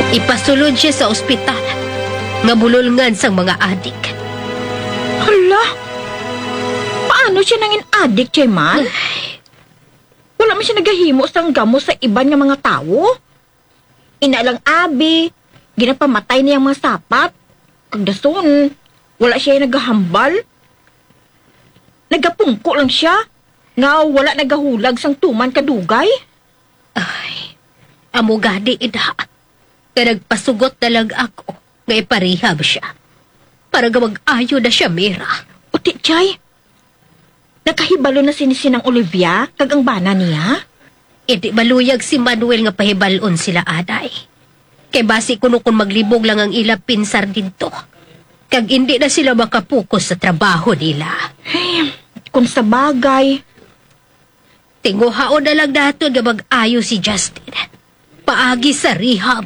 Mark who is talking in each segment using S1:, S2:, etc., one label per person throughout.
S1: Ipasulod siya sa ospital nga bulolngan sang mga adik.
S2: Hala? Paano siya nangin adik, Chayman? Wala man siya nagahimo sang gamos sa iban nga mga tao. Inalang abi, ginapamatay niya ang mga sapat. Kagdason, wala siya nagahambal. Nagapungko lang siya, nga wala nagahulag sang tuman kadugay.
S1: Ay, amo gadi ida. Kaya nagpasugot talag ako nga iparehab siya. Para gawag-ayo na siya, Mira.
S2: Uti, Chay. Nakahibalo na sinisinang Olivia, kag ang bana niya?
S1: Iti baluyag si Manuel nga pahibalon sila, aday. Kay basi kuno kung maglibog lang ang ila pinsar dito. Kag hindi na sila makapokus sa trabaho nila.
S2: Hey, kung sa bagay.
S1: Tinguhao na lang dato nga mag-ayo si Justin. Paagi sa rehab.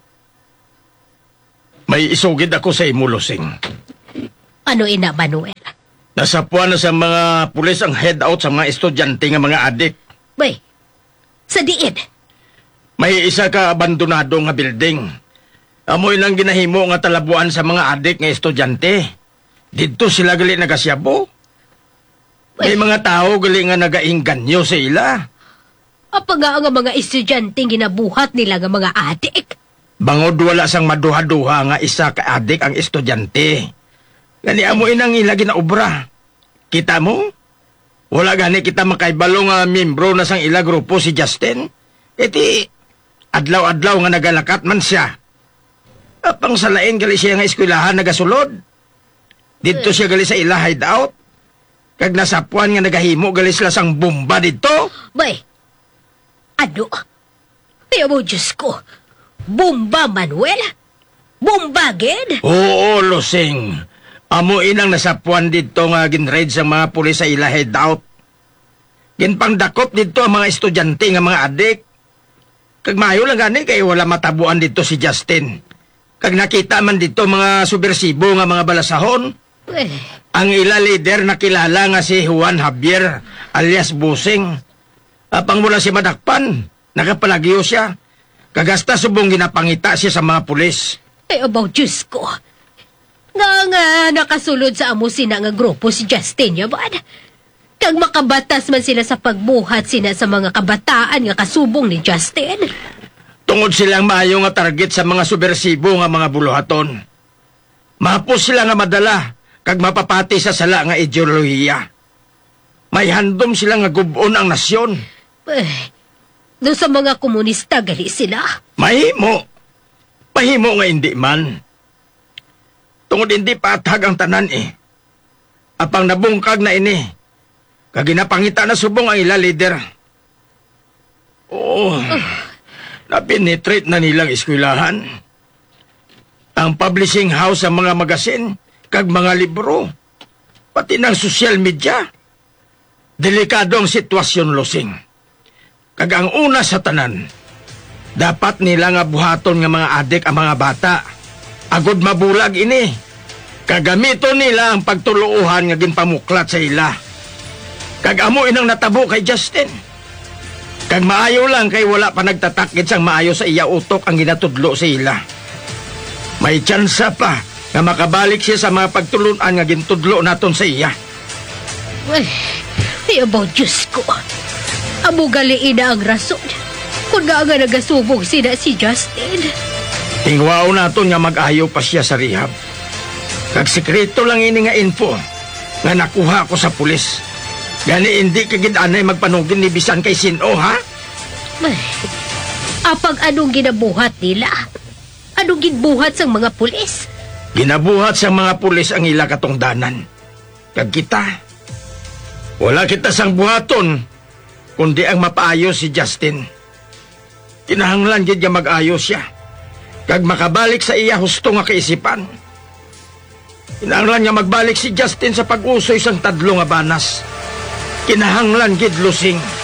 S3: May isugid ako sa imo, Lusing.
S1: Ano ina, Manuel?
S3: Nasapuan na sa mga pulis ang head-out sa mga estudyante nga mga adik.
S1: Bay, sa diin.
S3: May isa ka abandonado nga building. Amoy nang ginahimo nga talabuan sa mga adik nga estudyante. Dito sila gali nagasyabo. May mga tao gali nga nagaingganyo sa ila.
S1: Apa nga ang mga estudyanteng ginabuhat nila nga mga adik?
S3: Bangod wala sang maduha-duha nga isa ka adik ang estudyante. Gani amoy nang ila ginaobra. Kita mo? Wala gani kita makaibalo nga membro na sang ila grupo si Justin. Iti, adlaw-adlaw nga nagalakat man siya. Apang salain gali siya nga eskwelahan nagasulod. Dito siya gali sa ila hideout. Kag nasapuan nga nagahimo gali sila sang bomba dito.
S1: Bay, ano? Ay, mo, Diyos ko. Bomba, Manuel? Bomba, ged?
S3: Oo, Lusing. Amo inang nasapuan dito nga ginraid sa mga pulis sa ila hideout. Ginpangdakop dito ang mga estudyante nga mga adik. Kag maayo lang gani kay wala matabuan dito si Justin. Kag nakita man dito mga subversibo nga mga balasahon. Ang ila leader na kilala nga si Juan Javier alias Busing. Apang mula si madakpan, nakapalagyo siya. Kagasta subong ginapangita siya sa mga pulis.
S1: Ay, about Diyos ko. Nga nakasulod sa amo sina nga grupo si Justin, yaman. Kag makabatas man sila sa pagbuhat sina sa mga kabataan nga kasubong ni Justin.
S3: Tungod silang maayo nga target sa mga subversibo nga mga buluhaton. Mapos sila nga madala, kag mapapati sa sala nga ideolohiya. May handom sila nga gubon ang nasyon.
S1: Doon sa mga komunista gali sila.
S3: Mahimo nga hindi man. Tungod hindi patag ang tanan Apang nabungkag na ini. Kag ginapangita na subong ang ila leader. Oo. Napenetrate na nilang eskwelahan. Ang publishing house sa mga magasin, kag mga libro, pati ng social media. Delikado ang sitwasyon, Lusing. Kag ang una sa tanan, dapat nila nga buhaton nga mga adik ang mga bata. Agod mabulag ini. Kagamito nila ang pagtuluuhan nga ginpamuklat sa ila. Kag amo inang natabo kay Justin. Kag maayo lang kay wala pa nagtatakit sang maayo sa iya utok ang ginatudlo sa ila. May tsansa pa nga makabalik siya sa mga pagtulunan nga gintudlo naton sa iya.
S1: Ay, about Diyos ko. Amo galiin na ang rason. Kung nga nagasubog sila si Justin.
S3: Tingwao naton nga mag-ayo pa siya sa rehab. Kag sekreto lang ini nga info nga nakuha ko sa pulis. Gani hindi kagid-anay magpanugin ni bisan kay sino, ha?
S1: Apag anong ginabuhat nila? Anong ginbuhat sang mga pulis?
S3: Ginabuhat sa mga pulis ang ila katungdanan. Kag kita, wala kita sang buhaton, kundi ang mapaayos si Justin. Kinahanglan gid nga mag-ayos siya. Kag makabalik sa iya husto nga kaisipan. Kinahanglan nga magbalik si Justin sa pag-usoy sang tadlo nga banas. Kinahanglan gid, Lusing.